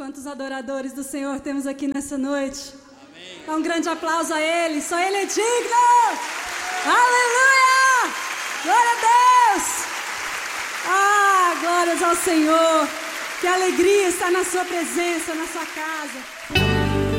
quantos adoradores do Senhor temos aqui nessa noite. Amém. Dá um grande aplauso a Ele, só Ele é digno. Aleluia! Glória a Deus! Glórias ao Senhor. Que alegria estar na sua presença, na sua casa.